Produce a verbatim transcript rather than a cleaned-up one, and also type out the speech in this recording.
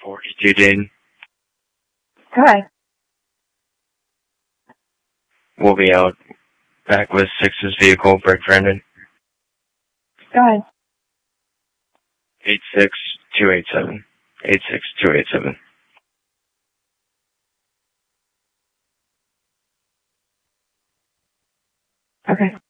forty-two, Dayton. Hi. We'll be out back with Six's vehicle, Brick Brandon. Go ahead. eight six two eight seven. eight six two eight seven. Okay.